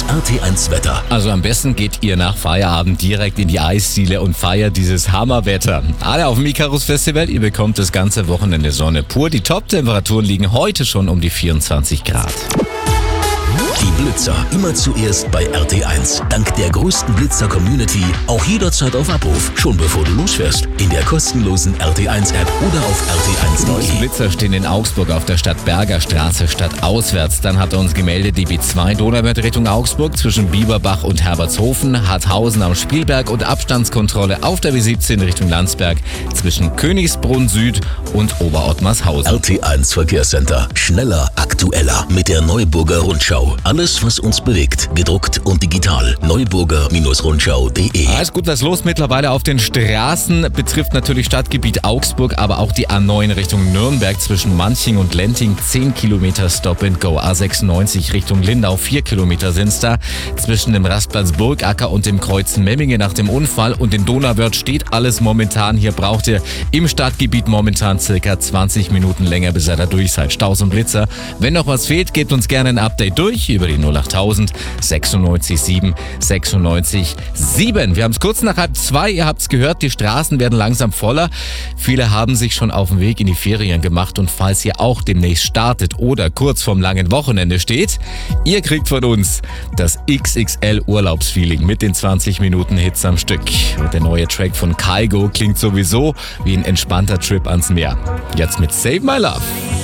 RT1 Wetter. Also am besten geht ihr nach Feierabend direkt in die Eisdiele und feiert dieses Hammerwetter. Alle auf dem Icarus Festival, ihr bekommt das ganze Wochenende Sonne pur. Die Top-Temperaturen liegen heute schon um die 24 Grad. Die Blitzer immer zuerst bei RT1. Dank der größten Blitzer-Community auch jederzeit auf Abruf. Schon bevor du losfährst. In der kostenlosen RT1-App oder auf Die RT1.de. Blitzer stehen in Augsburg auf der Stadtberger Straße stadtauswärts. Dann hat er uns gemeldet, die B2 Donauwörth Richtung Augsburg zwischen Bieberbach und Herbertshofen, Harthausen am Spielberg und Abstandskontrolle auf der B17 Richtung Landsberg zwischen Königsbrunn Süd und Oberottmarshausen. RT1 Verkehrscenter. Schneller, aktueller mit der Neuburger Rundschau. Alles, was uns bewegt, gedruckt und digital. Neuburger-Rundschau.de. Alles gut, was los mittlerweile auf den Straßen betrifft natürlich Stadtgebiet Augsburg, aber auch die A9 Richtung Nürnberg zwischen Manching und Lenting 10 Kilometer Stop and Go. A96 Richtung Lindau 4 Kilometer sind's da. Zwischen dem Rastplatz Burgacker und dem Kreuz Memmingen nach dem Unfall und in Donauwörth steht alles momentan. Hier braucht ihr im Stadtgebiet momentan circa 20 Minuten länger, bis ihr da durch seid. Staus und Blitzer. Wenn noch was fehlt, gebt uns gerne ein Update durch über die 08000 96 7 96 7. Wir haben es kurz nach 1:30, ihr habt es gehört, die Straßen werden langsam voller. Viele haben sich schon auf den Weg in die Ferien gemacht und falls ihr auch demnächst startet oder kurz vorm langen Wochenende steht, ihr kriegt von uns das XXL Urlaubsfeeling mit den 20 Minuten Hits am Stück. Und der neue Track von Kygo klingt sowieso wie ein entspannter Trip ans Meer. Jetzt mit Save My Love.